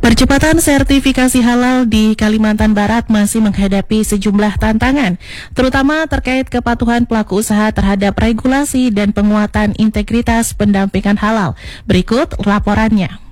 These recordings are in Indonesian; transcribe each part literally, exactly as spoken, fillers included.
Percepatan sertifikasi halal di Kalimantan Barat masih menghadapi sejumlah tantangan, terutama terkait kepatuhan pelaku usaha terhadap regulasi dan penguatan integritas pendampingan halal. Berikut laporannya.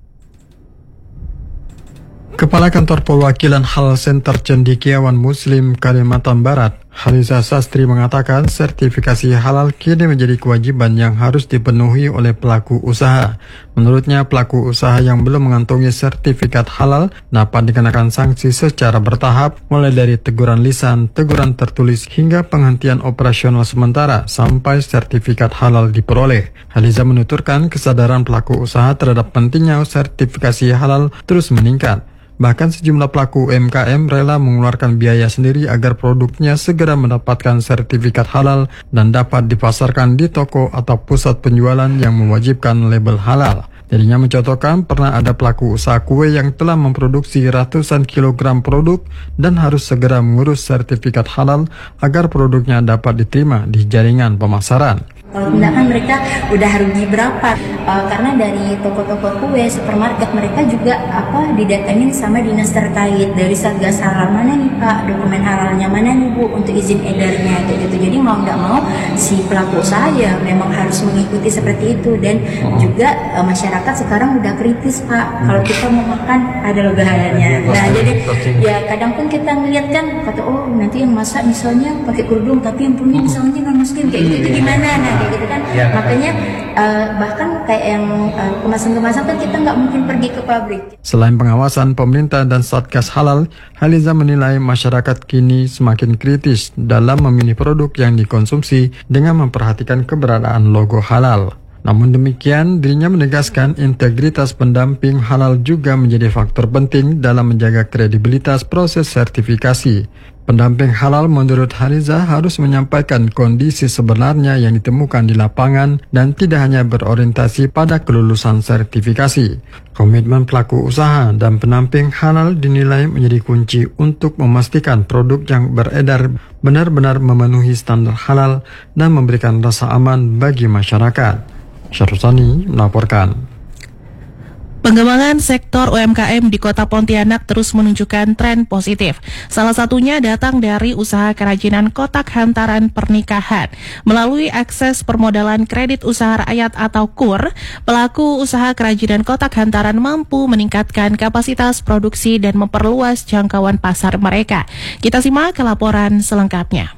Kepala Kantor Perwakilan Halal Center Cendekiawan Muslim Kalimantan Barat, Haliza Sastri mengatakan sertifikasi halal kini menjadi kewajiban yang harus dipenuhi oleh pelaku usaha. Menurutnya, pelaku usaha yang belum mengantongi sertifikat halal dapat dikenakan sanksi secara bertahap, mulai dari teguran lisan, teguran tertulis, hingga penghentian operasional sementara sampai sertifikat halal diperoleh. Haliza menuturkan kesadaran pelaku usaha terhadap pentingnya sertifikasi halal terus meningkat. Bahkan sejumlah pelaku U M K M rela mengeluarkan biaya sendiri agar produknya segera mendapatkan sertifikat halal dan dapat dipasarkan di toko atau pusat penjualan yang mewajibkan label halal. Dirinya mencontohkan pernah ada pelaku usaha kue yang telah memproduksi ratusan kilogram produk dan harus segera mengurus sertifikat halal agar produknya dapat diterima di jaringan pemasaran. Kalau tidak kan mereka udah rugi berapa? Uh, karena dari toko-toko kue, supermarket mereka juga apa didatengin sama dinas terkait dari Satgas Halal, mana nih Pak dokumen halalnya, mana nih Bu untuk izin edarnya, kayak gitu. Jadi mau nggak mau si pelaku usaha ya memang harus mengikuti seperti itu. Dan juga uh, masyarakat sekarang udah kritis Pak, kalau kita mau makan ada logo halalnya. Nah jadi ya kadang pun kita ngeliat kan kata oh nanti yang masak misalnya pakai kerudung tapi yang punya misalnya non muslim kayak gitu, itu gimana? Nah kayak gitu kan, ya, makanya uh, bahkan kayak yang uh, kemasan-kemasan kan kita nggak mungkin pergi ke pabrik. Selain pengawasan pemerintah dan Satgas Halal, Haliza menilai masyarakat kini semakin kritis dalam memilih produk yang dikonsumsi dengan memperhatikan keberadaan logo halal. Namun demikian, dirinya menegaskan integritas pendamping halal juga menjadi faktor penting dalam menjaga kredibilitas proses sertifikasi. Pendamping halal menurut Haliza harus menyampaikan kondisi sebenarnya yang ditemukan di lapangan dan tidak hanya berorientasi pada kelulusan sertifikasi. Komitmen pelaku usaha dan pendamping halal dinilai menjadi kunci untuk memastikan produk yang beredar benar-benar memenuhi standar halal dan memberikan rasa aman bagi masyarakat. Syarusani melaporkan. Pengembangan sektor U M K M di Kota Pontianak terus menunjukkan tren positif. Salah satunya datang dari usaha kerajinan kotak hantaran pernikahan. Melalui akses permodalan kredit usaha rakyat atau K U R, pelaku usaha kerajinan kotak hantaran mampu meningkatkan kapasitas produksi dan memperluas jangkauan pasar mereka. Kita simak laporan selengkapnya.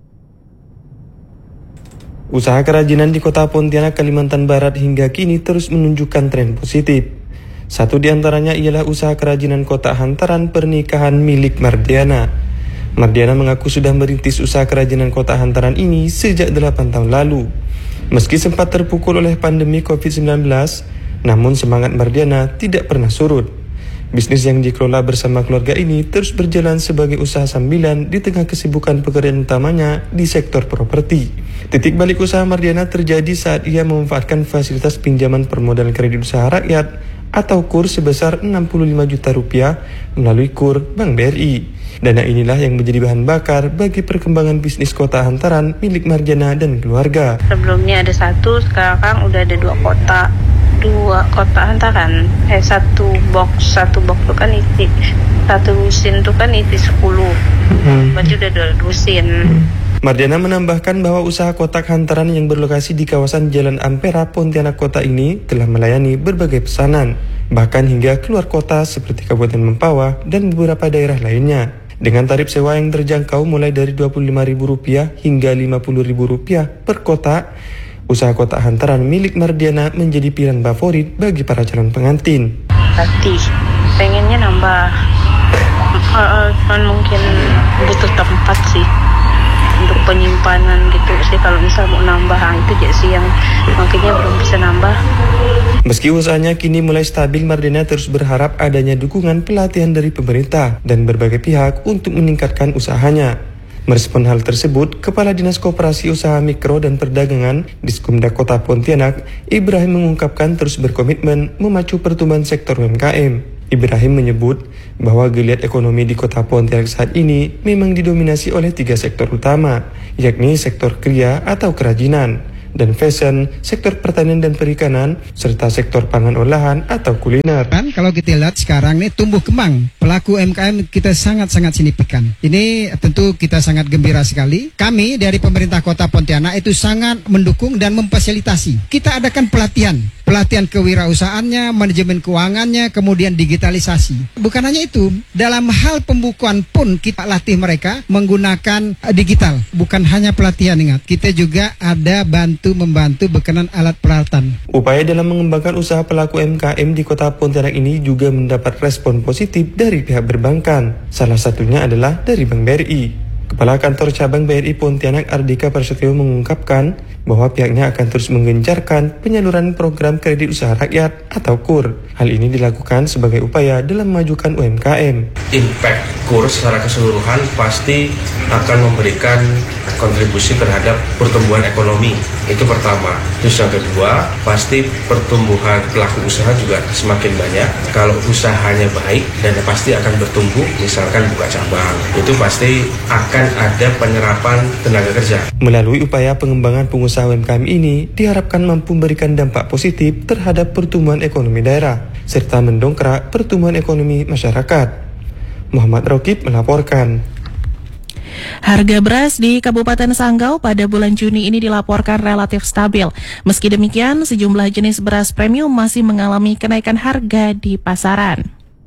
Usaha kerajinan di Kota Pontianak, Kalimantan Barat hingga kini terus menunjukkan tren positif. Satu di antaranya ialah usaha kerajinan kotak hantaran pernikahan milik Mardiana. Mardiana mengaku sudah merintis usaha kerajinan kotak hantaran ini sejak delapan tahun lalu. Meski sempat terpukul oleh pandemi covid sembilan belas, namun semangat Mardiana tidak pernah surut. Bisnis yang dikelola bersama keluarga ini terus berjalan sebagai usaha sambilan di tengah kesibukan pekerjaan utamanya di sektor properti. Titik balik usaha Mardiana terjadi saat ia memanfaatkan fasilitas pinjaman permodalan kredit usaha rakyat atau K U R sebesar enam puluh lima juta rupiah melalui K U R Bank B R I. Dana inilah yang menjadi bahan bakar bagi perkembangan bisnis kotak hantaran milik Mardiana dan keluarga. Sebelumnya ada satu, sekarang udah ada dua kotak. Dua kotak hantaran, eh satu box, satu box itu kan isi, satu lusin itu kan isi sepuluh, hmm. berarti udah dua lusin. Hmm. Mardiana menambahkan bahwa usaha kotak hantaran yang berlokasi di kawasan Jalan Ampera, Pontianak Kota ini telah melayani berbagai pesanan, bahkan hingga keluar kota seperti Kabupaten Mempawah dan beberapa daerah lainnya. Dengan tarif sewa yang terjangkau mulai dari dua puluh lima ribu rupiah hingga lima puluh ribu rupiah per kotak, usaha kotak hantaran milik Mardiana menjadi pilihan favorit bagi para calon pengantin. Pasti pengennya nambah, uh, uh, mungkin butuh tempat sih untuk penyimpanan gitu sih, kalau misal mau nambah itu aja sih yang makanya belum bisa nambah. Meski usahanya kini mulai stabil, Mardiana terus berharap adanya dukungan pelatihan dari pemerintah dan berbagai pihak untuk meningkatkan usahanya. Merespon hal tersebut, Kepala Dinas Koperasi Usaha Mikro dan Perdagangan Diskumda Kota Pontianak, Ibrahim mengungkapkan terus berkomitmen memacu pertumbuhan sektor U M K M. Ibrahim menyebut bahwa geliat ekonomi di Kota Pontianak saat ini memang didominasi oleh tiga sektor utama, yakni sektor kriya atau kerajinan, dan fashion, sektor pertanian dan perikanan, serta sektor pangan olahan atau kuliner. Kan kalau kita lihat sekarang nih tumbuh kembang, pelaku U M K M kita sangat-sangat signifikan. Ini tentu kita sangat gembira sekali. Kami dari pemerintah Kota Pontianak itu sangat mendukung dan memfasilitasi. Kita adakan pelatihan, pelatihan kewirausahaannya, manajemen keuangannya, kemudian digitalisasi. Bukan hanya itu, dalam hal pembukuan pun kita latih mereka menggunakan digital. Bukan hanya pelatihan, ingat, kita juga ada bantu membantu berkenan alat peralatan. Upaya dalam mengembangkan usaha pelaku U M K M di Kota Pontianak ini juga mendapat respon positif dari pihak perbankan. Salah satunya adalah dari Bank B R I. Kepala Kantor Cabang B R I Pontianak Ardika Prasetyo mengungkapkan bahwa pihaknya akan terus menggencarkan penyaluran program kredit usaha rakyat atau K U R. Hal ini dilakukan sebagai upaya dalam memajukan U M K M. Impact K U R secara keseluruhan pasti akan memberikan kontribusi terhadap pertumbuhan ekonomi. Itu pertama. Terus yang kedua, pasti pertumbuhan pelaku usaha juga semakin banyak. Kalau usahanya baik dan pasti akan bertumbuh, misalkan buka cabang, itu pasti akan ada penyerapan tenaga kerja. Melalui upaya pengembangan pengusaha U M K M ini diharapkan mampu memberikan dampak positif terhadap pertumbuhan ekonomi daerah serta mendongkrak pertumbuhan ekonomi masyarakat. Muhammad Rokib melaporkan. Harga beras di Kabupaten Sanggau pada bulan Juni ini dilaporkan relatif stabil. Meski demikian, sejumlah jenis beras premium masih mengalami kenaikan harga di pasaran.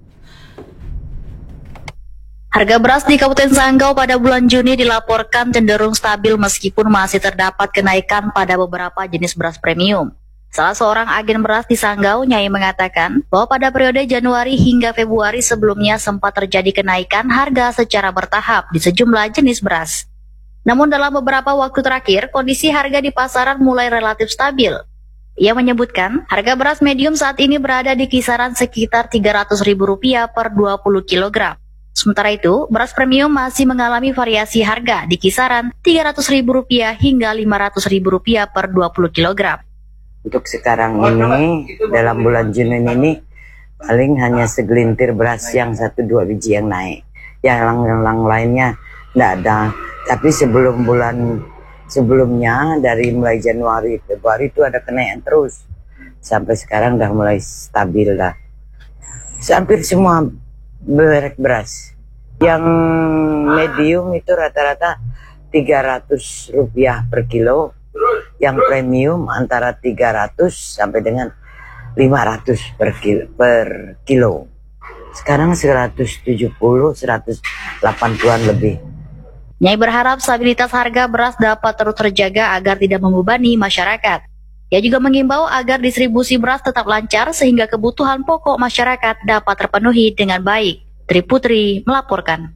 Harga beras di Kabupaten Sanggau pada bulan Juni dilaporkan cenderung stabil meskipun masih terdapat kenaikan pada beberapa jenis beras premium. Salah seorang agen beras di Sanggau, Nyai, mengatakan bahwa pada periode Januari hingga Februari sebelumnya sempat terjadi kenaikan harga secara bertahap di sejumlah jenis beras. Namun dalam beberapa waktu terakhir, kondisi harga di pasaran mulai relatif stabil. Ia menyebutkan harga beras medium saat ini berada di kisaran sekitar tiga ratus ribu rupiah per dua puluh kilogram. Sementara itu, beras premium masih mengalami variasi harga di kisaran tiga ratus ribu rupiah hingga lima ratus ribu rupiah per dua puluh kilogram. Untuk sekarang ini, dalam bulan Juni ini, paling hanya segelintir beras yang satu dua biji yang naik. Yang yang lainnya tidak ada. Tapi sebelum bulan sebelumnya, dari mulai Januari, Februari itu ada kenaikan terus. Sampai sekarang udah mulai stabil lah. Hampir semua merek beras. Yang medium itu rata-rata tiga ratus rupiah per kilo. Yang premium antara tiga ratus sampai dengan lima ratus per kilo, per kilo. Sekarang seratus tujuh puluh, seratus delapan puluhan lebih. Nyai berharap stabilitas harga beras dapat terus terjaga agar tidak membebani masyarakat. Ia juga mengimbau agar distribusi beras tetap lancar sehingga kebutuhan pokok masyarakat dapat terpenuhi dengan baik. Tri Putri melaporkan.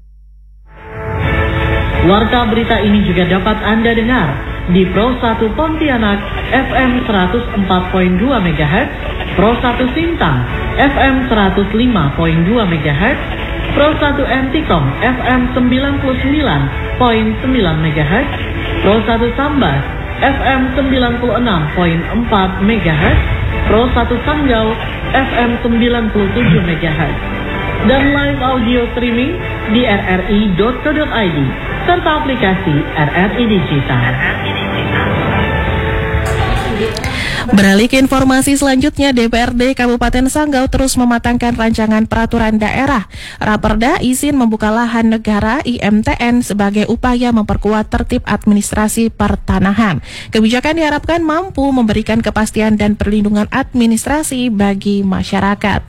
Warta berita ini juga dapat Anda dengar di Pro satu Pontianak F M seratus empat koma dua megahertz, Pro satu Sintang F M seratus lima koma dua megahertz, Pro satu Antikom F M sembilan puluh sembilan koma sembilan megahertz, Pro satu Sambas F M sembilan puluh enam koma empat megahertz, Pro satu Sanggau F M sembilan puluh tujuh megahertz, dan live audio streaming di r r i dot co dot i d serta aplikasi R R I Digital. Beralih ke informasi selanjutnya, D P R D Kabupaten Sanggau terus mematangkan rancangan peraturan daerah. Raperda izin membuka lahan negara I M T N sebagai upaya memperkuat tertib administrasi pertanahan. Kebijakan diharapkan mampu memberikan kepastian dan perlindungan administrasi bagi masyarakat.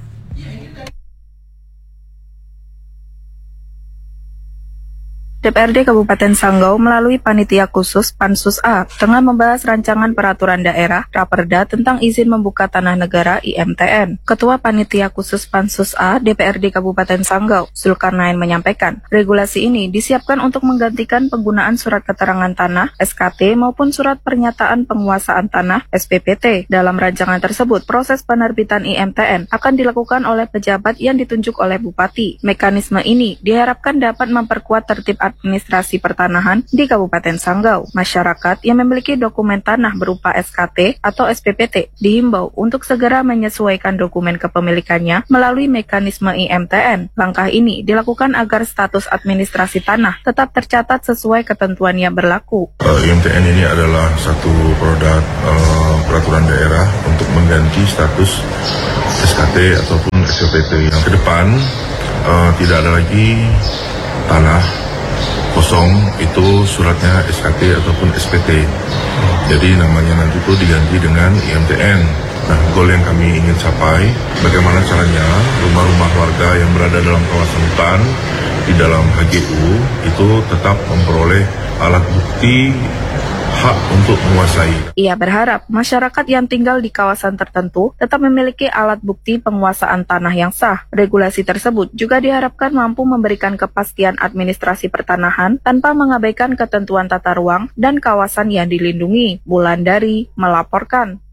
D P R D Kabupaten Sanggau melalui Panitia Khusus Pansus A tengah membahas rancangan peraturan daerah Raperda tentang izin membuka tanah negara I M T N. Ketua Panitia Khusus Pansus A D P R D Kabupaten Sanggau, Zulkarnain, menyampaikan, regulasi ini disiapkan untuk menggantikan penggunaan surat keterangan tanah S K T maupun surat pernyataan penguasaan tanah S P P T. Dalam rancangan tersebut, proses penerbitan I M T N akan dilakukan oleh pejabat yang ditunjuk oleh Bupati. Mekanisme ini diharapkan dapat memperkuat tertib administrasi administrasi pertanahan di Kabupaten Sanggau. Masyarakat yang memiliki dokumen tanah berupa S K T atau S P P T dihimbau untuk segera menyesuaikan dokumen kepemilikannya melalui mekanisme I M T N. Langkah ini dilakukan agar status administrasi tanah tetap tercatat sesuai ketentuan yang berlaku. Uh, I M T N ini adalah satu produk uh, peraturan daerah untuk mengganti status S K T ataupun S P P T. Yang ke depan uh, tidak ada lagi tanah kosong, itu suratnya S K T ataupun S P T. Jadi namanya nanti itu diganti dengan I M T N. Nah, goal yang kami ingin capai, bagaimana caranya rumah-rumah warga yang berada dalam kawasan hutan di dalam H G U itu tetap memperoleh alat bukti hak untuk menguasai. Ia berharap masyarakat yang tinggal di kawasan tertentu tetap memiliki alat bukti penguasaan tanah yang sah. Regulasi tersebut juga diharapkan mampu memberikan kepastian administrasi pertanahan tanpa mengabaikan ketentuan tata ruang dan kawasan yang dilindungi. Wulandari melaporkan.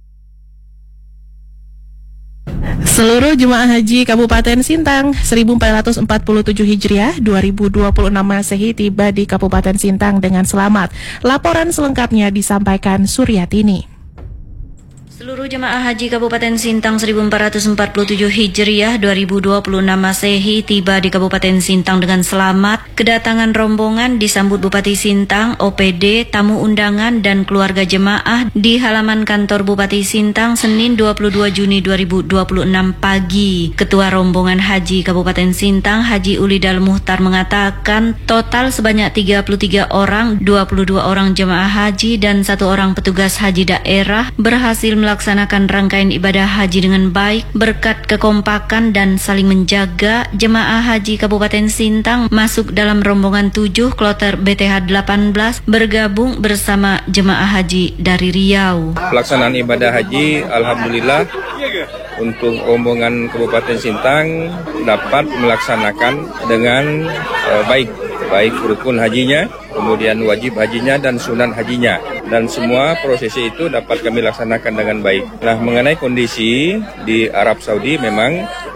Seluruh jemaah haji Kabupaten Sintang seribu empat ratus empat puluh tujuh Hijriah dua ribu dua puluh enam Masehi tiba di Kabupaten Sintang dengan selamat. Laporan selengkapnya disampaikan Suryatini. Seluruh jemaah haji Kabupaten Sintang seribu empat ratus empat puluh tujuh Hijriah dua ribu dua puluh enam Masehi tiba di Kabupaten Sintang dengan selamat. Kedatangan rombongan disambut Bupati Sintang, O P D, tamu undangan dan keluarga jemaah di halaman kantor Bupati Sintang Senin dua puluh dua Juni dua ribu dua puluh enam pagi. Ketua rombongan haji Kabupaten Sintang, Haji Ulidal Muhtar mengatakan total sebanyak tiga puluh tiga orang, dua puluh dua orang jemaah haji dan satu orang petugas haji daerah berhasil melakukan melaksanakan rangkaian ibadah haji dengan baik berkat kekompakan dan saling menjaga. Jemaah haji Kabupaten Sintang masuk dalam rombongan tujuh kloter B T H delapan belas bergabung bersama jemaah haji dari Riau. Pelaksanaan ibadah haji alhamdulillah untuk rombongan Kabupaten Sintang dapat melaksanakan dengan uh, baik baik rukun hajinya, kemudian wajib hajinya dan sunan hajinya, dan semua prosesi itu dapat kami laksanakan dengan baik. Nah, mengenai kondisi di Arab Saudi memang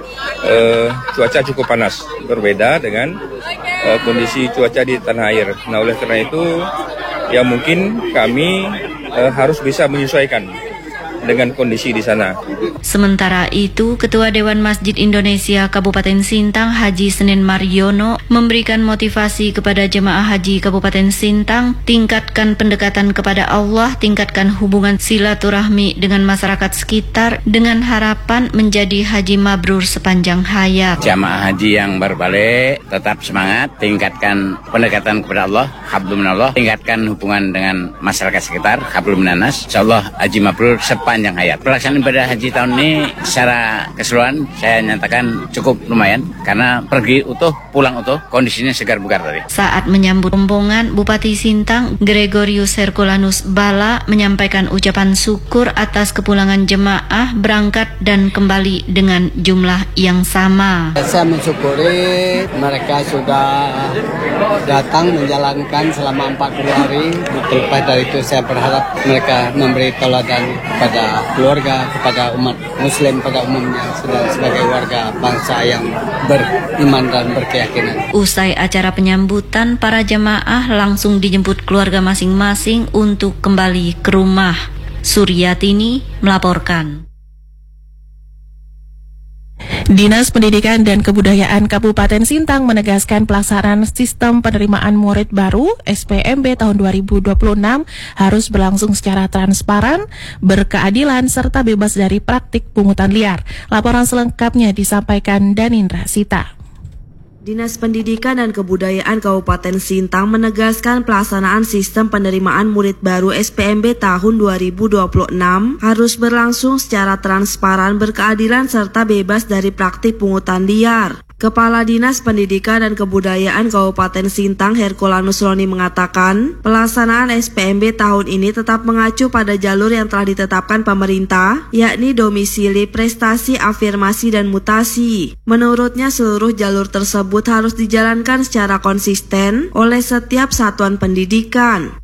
eh, cuaca cukup panas, berbeda dengan eh, kondisi cuaca di tanah air. Nah, oleh karena itu ya mungkin kami eh, harus bisa menyesuaikan dengan kondisi di sana. Sementara itu, Ketua Dewan Masjid Indonesia Kabupaten Sintang Haji Senin Mariono memberikan motivasi kepada jemaah haji Kabupaten Sintang, tingkatkan pendekatan kepada Allah, tingkatkan hubungan silaturahmi dengan masyarakat sekitar dengan harapan menjadi haji mabrur sepanjang hayat. Jemaah haji yang berbalik tetap semangat, tingkatkan pendekatan kepada Allah, hablum minallah, tingkatkan hubungan dengan masyarakat sekitar, hablum minanas. Insyaallah haji mabrur sepanjang hayat. Pelaksanaan ibadah haji tahun ini secara keseluruhan saya nyatakan cukup lumayan karena pergi utuh, pulang utuh, kondisinya segar bugar tadi. Saat menyambut rombongan, Bupati Sintang Gregorius Herculanus Bala menyampaikan ucapan syukur atas kepulangan jemaah berangkat dan kembali dengan jumlah yang sama. Saya mensyukuri mereka sudah datang menjalankan selama empat puluh hari. Terlepas dari itu saya berharap mereka memberi teladan kepada keluarga, kepada umat muslim pada umumnya sebagai warga bangsa yang beriman dan berkeyakinan. Usai acara penyambutan, para jemaah langsung dijemput keluarga masing-masing untuk kembali ke rumah. Suryatini melaporkan. Dinas Pendidikan dan Kebudayaan Kabupaten Sintang menegaskan pelaksanaan sistem penerimaan murid baru S P M B tahun dua ribu dua puluh enam harus berlangsung secara transparan, berkeadilan, serta bebas dari praktik pungutan liar. Laporan selengkapnya disampaikan Danindra Sita. Dinas Pendidikan dan Kebudayaan Kabupaten Sintang menegaskan pelaksanaan sistem penerimaan murid baru S P M B tahun dua ribu dua puluh enam harus berlangsung secara transparan, berkeadilan, serta bebas dari praktik pungutan liar. Kepala Dinas Pendidikan dan Kebudayaan Kabupaten Sintang Herculanus Roni mengatakan, pelaksanaan S P M B tahun ini tetap mengacu pada jalur yang telah ditetapkan pemerintah, yakni domisili, prestasi, afirmasi, dan mutasi. Menurutnya, seluruh jalur tersebut harus dijalankan secara konsisten oleh setiap satuan pendidikan.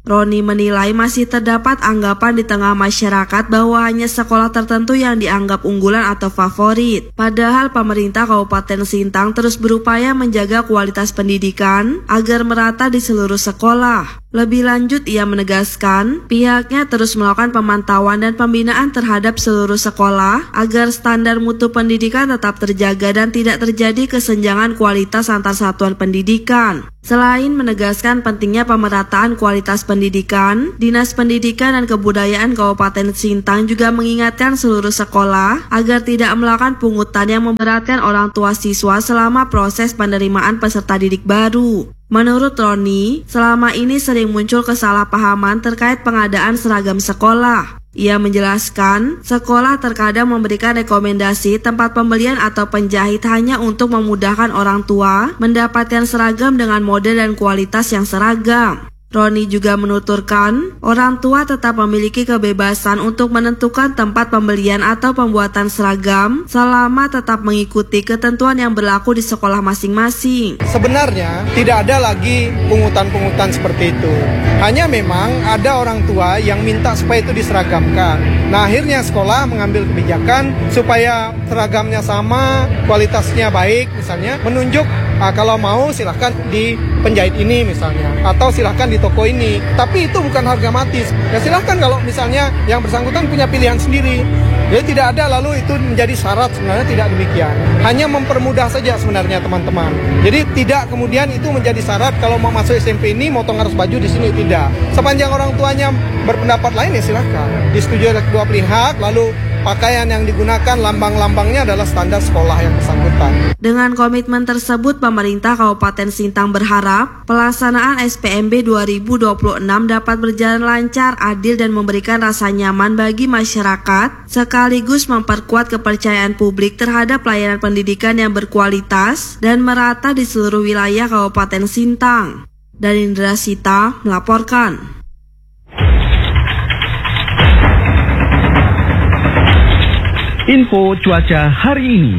Roni menilai masih terdapat anggapan di tengah masyarakat bahwa hanya sekolah tertentu yang dianggap unggulan atau favorit. Padahal pemerintah Kabupaten Sintang terus berupaya menjaga kualitas pendidikan agar merata di seluruh sekolah. Lebih lanjut, ia menegaskan pihaknya terus melakukan pemantauan dan pembinaan terhadap seluruh sekolah agar standar mutu pendidikan tetap terjaga dan tidak terjadi kesenjangan kualitas antar satuan pendidikan. Selain menegaskan pentingnya pemerataan kualitas pendidikan, Dinas Pendidikan dan Kebudayaan Kabupaten Sintang juga mengingatkan seluruh sekolah agar tidak melakukan pungutan yang memberatkan orang tua siswa selama proses penerimaan peserta didik baru. Menurut Roni, selama ini sering muncul kesalahpahaman terkait pengadaan seragam sekolah. Ia menjelaskan, sekolah terkadang memberikan rekomendasi tempat pembelian atau penjahit hanya untuk memudahkan orang tua mendapatkan seragam dengan model dan kualitas yang seragam. Roni juga menuturkan, orang tua tetap memiliki kebebasan untuk menentukan tempat pembelian atau pembuatan seragam selama tetap mengikuti ketentuan yang berlaku di sekolah masing-masing. Sebenarnya tidak ada lagi pungutan-pungutan seperti itu. Hanya memang ada orang tua yang minta supaya itu diseragamkan. Nah, akhirnya sekolah mengambil kebijakan supaya seragamnya sama, kualitasnya baik, misalnya menunjuk nah, kalau mau silahkan di penjahit ini misalnya, atau silahkan di toko ini. Tapi itu bukan harga mati. Ya silahkan kalau misalnya yang bersangkutan punya pilihan sendiri. Jadi tidak ada lalu itu menjadi syarat, sebenarnya tidak demikian. Hanya mempermudah saja sebenarnya teman-teman. Jadi tidak kemudian itu menjadi syarat kalau mau masuk S M P ini motong harus baju di sini, tidak. Sepanjang orang tuanya berpendapat lain ya silahkan. Disetujui oleh kedua pihak, lalu pakaian yang digunakan lambang-lambangnya adalah standar sekolah yang bersangkutan. Dengan komitmen tersebut, pemerintah Kabupaten Sintang berharap pelaksanaan S P M B dua ribu dua puluh enam dapat berjalan lancar, adil, dan memberikan rasa nyaman bagi masyarakat, sekaligus memperkuat kepercayaan publik terhadap layanan pendidikan yang berkualitas dan merata di seluruh wilayah Kabupaten Sintang. Dari Indra Sita melaporkan. Info cuaca hari ini.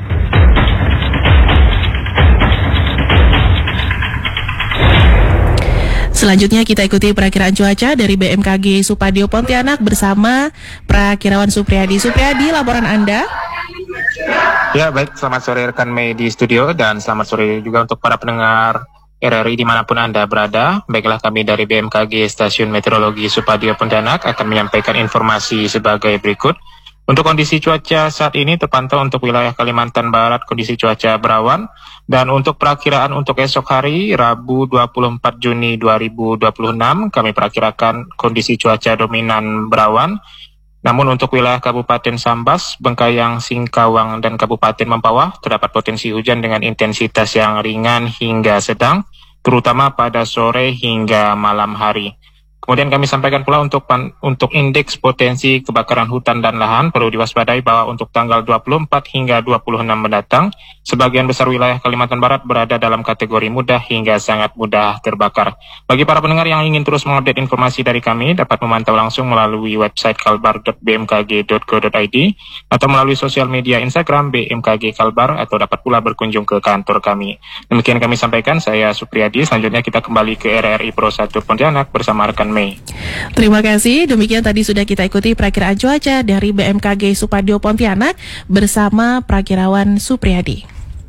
Selanjutnya kita ikuti perakiraan cuaca dari B M K G Supadio Pontianak bersama Prakirawan Supriyadi. Supriyadi, laporan Anda. Ya, baik. Selamat sore rekan Mei di studio dan selamat sore juga untuk para pendengar R R I dimanapun Anda berada. Baiklah, kami dari B M K G Stasiun Meteorologi Supadio Pontianak akan menyampaikan informasi sebagai berikut. Untuk kondisi cuaca saat ini terpantau untuk wilayah Kalimantan Barat kondisi cuaca berawan, dan untuk perakiraan untuk esok hari Rabu dua puluh empat Juni dua ribu dua puluh enam kami perakirakan kondisi cuaca dominan berawan. Namun untuk wilayah Kabupaten Sambas, Bengkayang, Singkawang, dan Kabupaten Mempawah terdapat potensi hujan dengan intensitas yang ringan hingga sedang, terutama pada sore hingga malam hari. Kemudian kami sampaikan pula untuk pan, untuk indeks potensi kebakaran hutan dan lahan perlu diwaspadai bahwa untuk tanggal dua puluh empat hingga dua puluh enam mendatang, sebagian besar wilayah Kalimantan Barat berada dalam kategori mudah hingga sangat mudah terbakar. Bagi para pendengar yang ingin terus mengupdate informasi dari kami, dapat memantau langsung melalui website kalbar dot b m k g dot co dot i d atau melalui sosial media Instagram B M K G Kalbar, atau dapat pula berkunjung ke kantor kami. Demikian kami sampaikan, saya Supriyadi. Selanjutnya kita kembali ke R R I Pro satu Pontianak bersama rekan Mei. Terima kasih. Demikian tadi sudah kita ikuti perakiraan cuaca dari B M K G Supadio Pontianak bersama Prakirawan Supriyadi.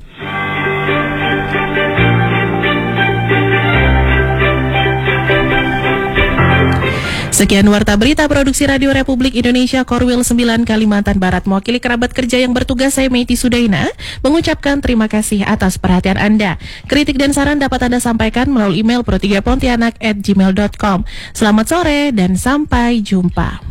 Sekian Warta Berita Produksi Radio Republik Indonesia Korwil sembilan Kalimantan Barat. Mewakili kerabat kerja yang bertugas, saya Meiti Sudaina mengucapkan terima kasih atas perhatian Anda. Kritik dan saran dapat Anda sampaikan melalui email pro tiga pontianak at gmail dot com. Selamat sore dan sampai jumpa.